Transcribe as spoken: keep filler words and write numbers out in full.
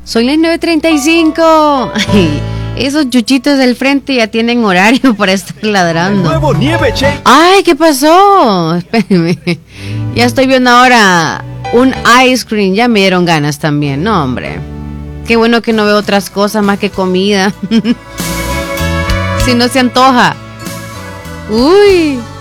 Son las nueve treinta y cinco. Ay, esos chuchitos del frente ya tienen horario para estar ladrando. Nuevo nieve, che. Ay, ¿qué pasó? Espérenme. Ya estoy viendo ahora un ice cream. Ya me dieron ganas también. No, hombre. Qué bueno que no veo otras cosas más que comida. Si no se antoja. Uy.